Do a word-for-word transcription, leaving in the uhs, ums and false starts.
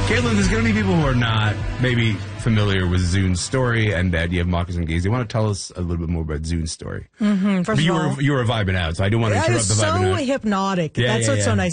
Caitlin, there's going to be people who are not maybe familiar with Zune's story and the idea of Moccasin Gaze. You want to tell us a little bit more about Zune's story? Mm-hmm. First you of all, were you were vibing out, so I don't want to that interrupt is the vibing so out. hypnotic. Yeah, That's yeah, what's yeah. so nice.